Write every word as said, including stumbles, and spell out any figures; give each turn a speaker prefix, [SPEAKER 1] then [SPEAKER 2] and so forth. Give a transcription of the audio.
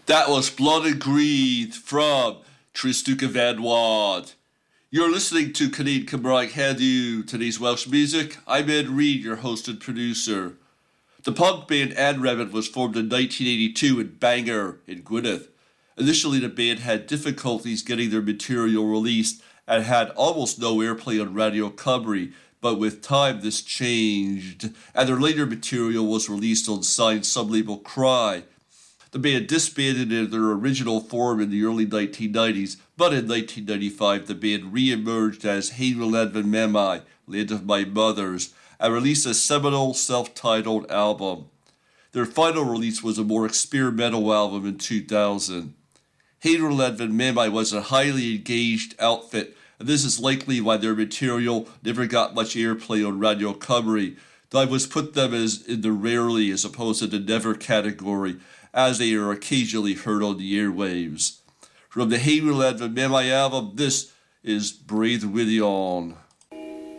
[SPEAKER 1] That was Blood and Greed from Tristuca Van Wad. You're listening to Canadian Cymraeg Heddiw, today's Welsh music. I'm Ed Reed, your host and producer. The punk band Anrefn was formed in nineteen eighty-two in Bangor in Gwynedd. Initially, the band had difficulties getting their material released and had almost no airplay on Radio Cymru, but with time this changed, and their later material was released on signed sublabel Cry. The band disbanded in their original form in the early nineteen nineties, but in nineteen ninety-five the band re-emerged as Heidrlandfy Memai, Land of My Mothers, and released a seminal self-titled album. Their final release was a more experimental album in two thousand. Heidrlandfy Memai was a highly engaged outfit, and this is likely why their material never got much airplay on Radio Cymru, though I was put them as in the rarely as opposed to the never category, as they are occasionally heard on the airwaves. From the Heidrlandfy Memai album, this is Breathe With On.